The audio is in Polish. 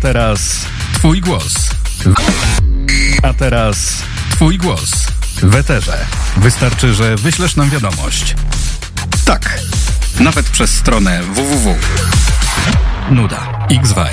teraz twój głos. A teraz twój głos w eterze. Wystarczy, że wyślesz nam wiadomość. Tak, nawet przez stronę www. Nuda. XY.